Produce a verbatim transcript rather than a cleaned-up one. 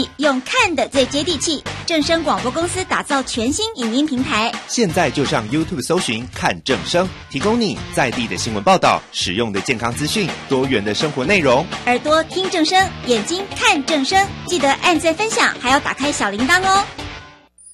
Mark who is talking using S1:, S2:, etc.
S1: 用看的最接地气，正声广播公司打造全新影音平台。
S2: 现在就上 YouTube 搜寻看正声，提供你在地的新闻报道、实用的健康资讯、多元的生活内容。
S1: 耳朵听正声，眼睛看正声，记得按赞分享，还要打开小铃铛哦。